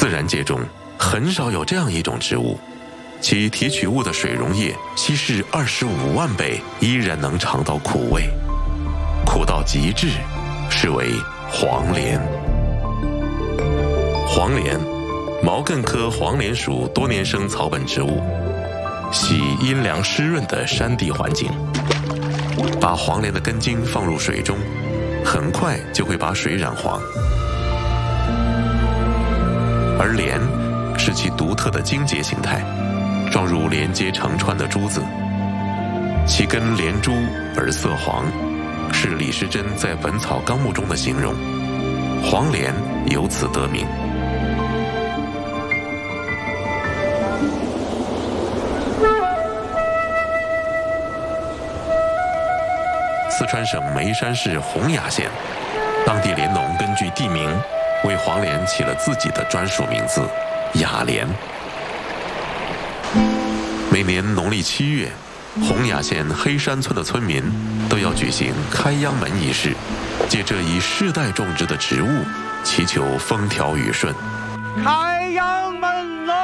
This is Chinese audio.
自然界中很少有这样一种植物，其提取物的水溶液稀释25万倍，依然能尝到苦味，苦到极致，是为黄连。黄连，毛茛科黄连属多年生草本植物，喜阴凉湿润的山地环境。把黄连的根茎放入水中，很快就会把水染黄。而莲是其独特的茎节形态，状如连接成串的珠子，其根连珠而色黄，是李时珍在《本草纲目》中的形容，黄连由此得名。四川省眉山市洪雅县，当地莲农根据地名为黄连起了自己的专属名字雅莲。每年农历7月，洪雅县黑山村的村民都要举行开秧门仪式，借这一世代种植的植物，祈求风调雨顺。 开秧门喽！